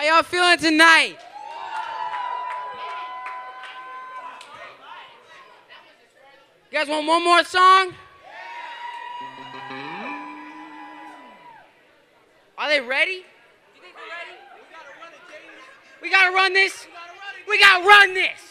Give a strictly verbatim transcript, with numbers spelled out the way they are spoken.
y'all feeling tonight? You guys want one more song? Are they ready? You think they're ready? We gotta run this. We gotta run this.